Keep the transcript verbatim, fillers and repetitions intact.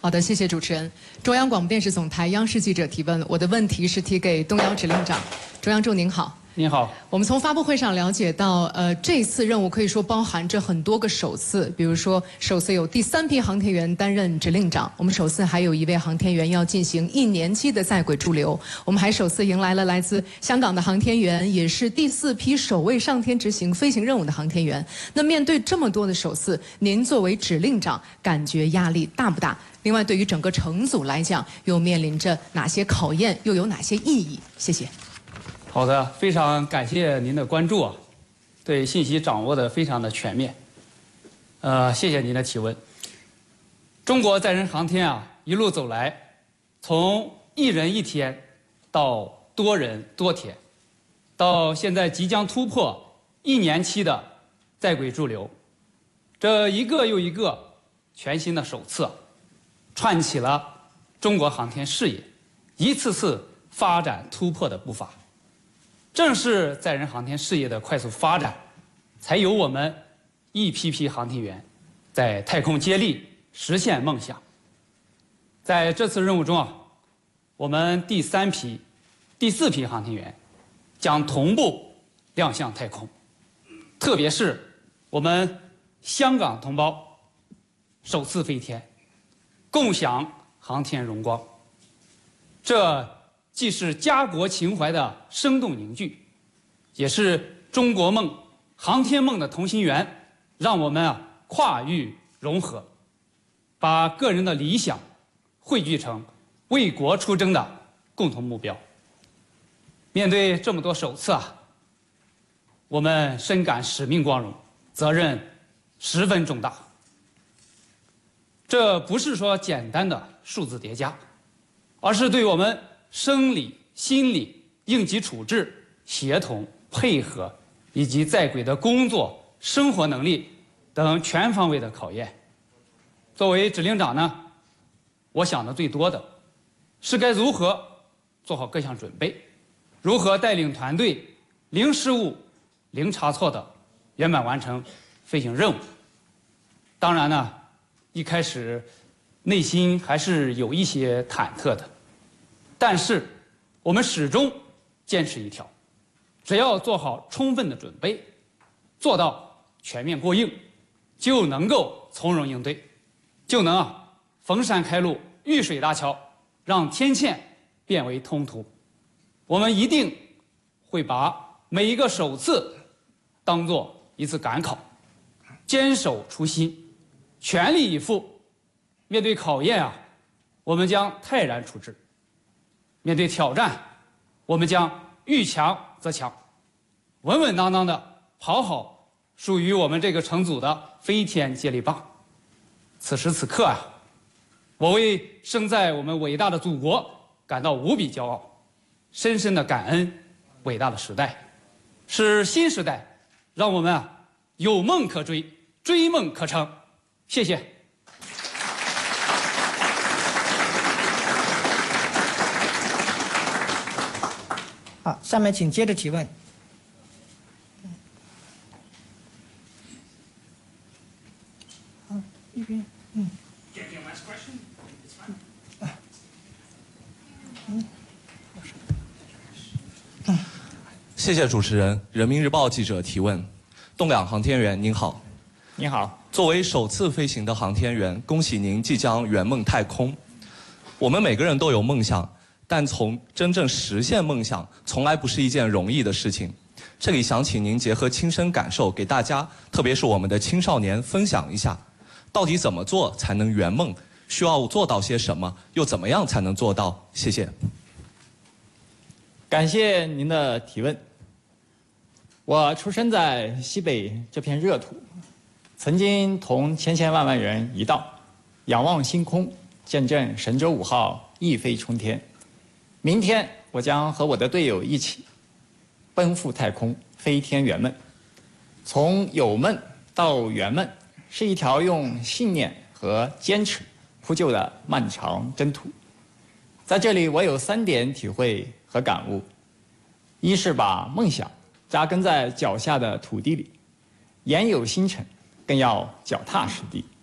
好的，谢谢主持人。中央广播电视总台央视记者提问，我的问题是提给东遥指令长。中央处您好。 您好。 我们从发布会上了解到，呃，这次任务可以说包含着很多个首次，比如说首次有第三批航天员担任指令长，我们首次还有一位航天员要进行一年期的在轨驻留，我们还首次迎来了来自香港的航天员，也是第四批首位上天执行飞行任务的航天员。那面对这么多的首次，您作为指令长，感觉压力大不大？另外，对于整个乘组来讲，又面临着哪些考验，又有哪些意义？谢谢。 好的，非常感谢您的关注啊，对信息掌握的非常的全面。呃，谢谢您的提问。中国载人航天啊，一路走来，从一人一天到多人多天，到现在即将突破一年期的在轨驻留，这一个又一个全新的首次，串起了中国航天事业一次次发展突破的步伐。正是载人航天事业的快速发展，才有我们一批批航天员在太空接力实现梦想。在这次任务中啊，我们第三批、第四批航天员将同步亮相太空，特别是我们香港同胞首次飞天，共享航天荣光。这既是家国情怀的生动凝聚，也是中国梦、航天梦的同心圆，让我们啊跨域融合，把个人的理想汇聚成为国出征的共同目标。面对这么多首次啊，我们深感使命光荣，责任十分重大。这不是说简单的数字叠加，而是对我们生理、心理、应急处置、协同、配合以及在轨的工作、生活能力等全方位的考验。作为指令长呢，我想的最多的是该如何做好各项准备，如何带领团队零失误、零差错的圆满完成飞行任务。当然呢，一开始内心还是有一些忐忑的。但是，我们始终坚持一条：只要做好充分的准备，做到全面过硬，就能够从容应对，就能啊逢山开路，遇水搭桥，让天堑变为通途。我们一定会把每一个首次当作一次赶考，坚守初心，全力以赴。面对考验啊，我们将泰然处之。面对挑战，我们将遇强则强，稳稳当当的跑好属于我们这个乘组的飞天接力棒。此时此刻啊，我为生在我们伟大的祖国感到无比骄傲，深深的感恩伟大的时代，是新时代让我们啊有梦可追，追梦可成。谢谢。 好，下面请接着提问。好，一边，嗯。 谢谢主持人。人民日报记者提问：栋梁航天员您好。 您好。 作为首次飞行的航天员，恭喜您即将圆梦太空。我们每个人都有梦想。但从真正实现梦想，从来不是一件容易的事情。这里想请您结合亲身感受，给大家，特别是我们的青少年分享一下，到底怎么做才能圆梦？需要做到些什么？又怎么样才能做到？谢谢。 感谢您的提问。我出生在西北这片热土，曾经同千千万万人一道，仰望星空，见证神舟五号一飞冲天。明天我将和我的队友一起奔赴太空，飞天圆梦。从有梦到圆梦，是一条用信念和坚持铺就的漫长征途。在这里，我有三点体会和感悟：一是把梦想扎根在脚下的土地里，言有星辰，更要脚踏实地。